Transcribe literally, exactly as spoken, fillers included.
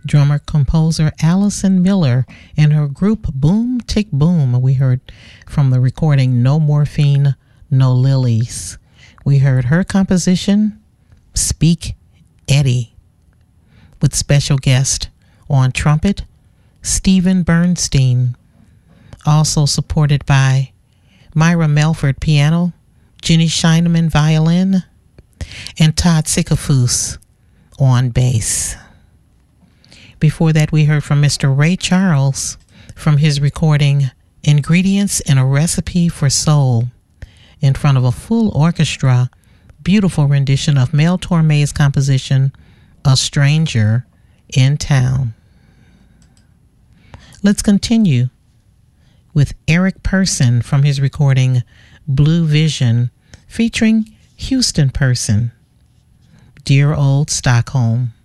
drummer composer Allison Miller and her group Boom Tick Boom. We heard from the recording No Morphine, No Lilies. We heard her composition Speak Eddie, with special guest on trumpet Stephen Bernstein, also supported by Myra Melford piano, Jenny Scheineman violin, and Todd Sikafus on bass. Before that, we heard from Mister Ray Charles from his recording Ingredients in a Recipe for Soul in front of a full orchestra. Beautiful rendition of Mel Torme's composition A Stranger in Town. Let's continue with Eric Person from his recording Blue Vision featuring Houston Person, Dear Old Stockholm.